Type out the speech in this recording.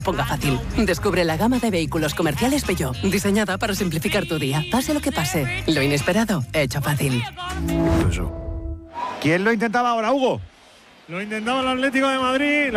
Ponga fácil. Descubre la gama de vehículos comerciales Peugeot, diseñada para simplificar tu día. Pase lo que pase, lo inesperado, hecho fácil. ¿Quién lo intentaba ahora, Hugo? Lo intentaba el Atlético de Madrid.